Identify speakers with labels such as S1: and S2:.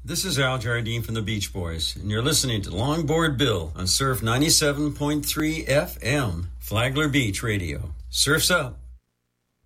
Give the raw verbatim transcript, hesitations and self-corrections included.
S1: This is Al Jardine from the Beach Boys, and you're listening to Longboard Bill on Surf ninety-seven point three F M, Flagler Beach Radio. Surf's up.